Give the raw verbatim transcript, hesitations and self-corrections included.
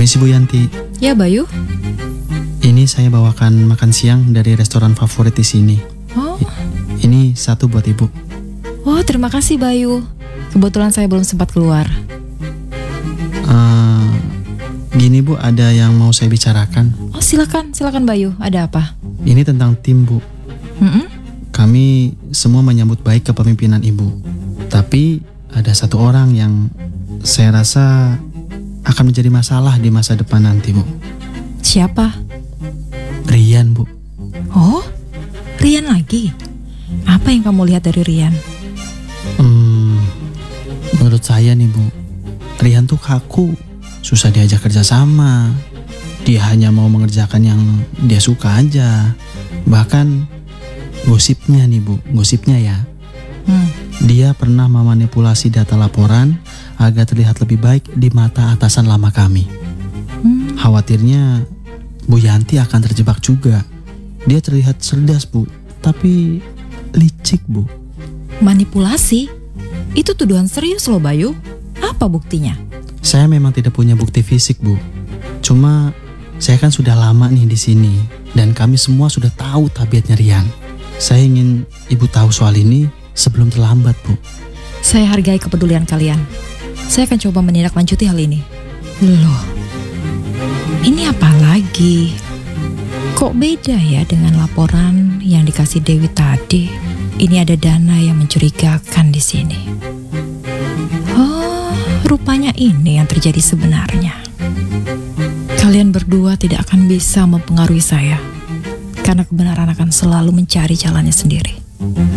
Permisi Bu Yanti. Ya Bayu. Ini saya bawakan makan siang dari restoran favorit di sini. Oh. Ini satu buat Ibu. Oh, terima kasih Bayu. Kebetulan saya belum sempat keluar. Uh, gini Bu, ada yang mau saya bicarakan. Oh, silakan, silakan Bayu. Ada apa? Ini tentang tim Bu. Mm-mm. Kami semua menyambut baik kepemimpinan Ibu. Tapi ada satu orang yang saya rasa akan menjadi masalah di masa depan nanti Bu. Siapa? Rian Bu. Oh, Rian lagi? Apa yang kamu lihat dari Rian? Hmm, menurut saya nih Bu, Rian tuh kaku, susah diajak kerja sama. Dia hanya mau mengerjakan yang dia suka aja. Bahkan gosipnya nih Bu, gosipnya ya, Hmm. dia pernah memanipulasi data laporan agar terlihat lebih baik di mata atasan lama kami. Hmm. Khawatirnya Bu Yanti akan terjebak juga. Dia terlihat cerdas Bu, tapi licik Bu. Manipulasi? Itu tuduhan serius loh Bayu. Apa buktinya? Saya memang tidak punya bukti fisik Bu. Cuma saya kan sudah lama nih di sini dan kami semua sudah tahu tabiatnya Rian. Saya ingin Ibu tahu soal ini sebelum terlambat Bu. Saya hargai kepedulian kalian. Saya akan coba menindaklanjuti hal ini. Loh, ini apa lagi? Kok beda ya dengan laporan yang dikasih Dewi tadi? Ini ada dana yang mencurigakan di sini. Oh, rupanya ini yang terjadi sebenarnya. Kalian berdua tidak akan bisa mempengaruhi saya, karena kebenaran akan selalu mencari jalannya sendiri.